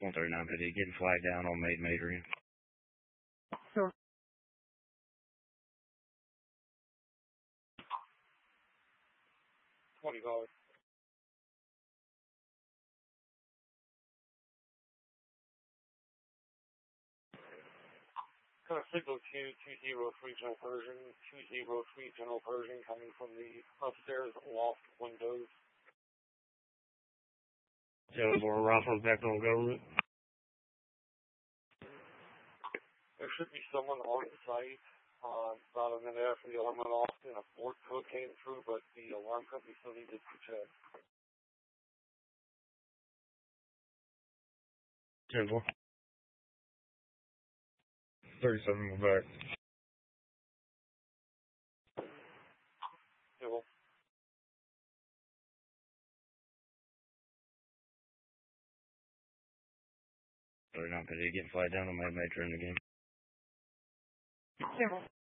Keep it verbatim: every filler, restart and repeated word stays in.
one thirty-nine P D, getting flagged down on Maiden Adrian. Sure. twenty dollars. Kind of signal to two zero three General Persian, two zero three General Persian coming from the upstairs loft windows. Joe Laura Rifle, Vector Government. There should be someone on site uh, about a minute after the alarm went off and a Ford code came through, but the alarm company still needed to check. ten four. thirty-seven, we're back. Civil. thirty-nine P D, getting flagged down on Maiden Adrian again. Civil.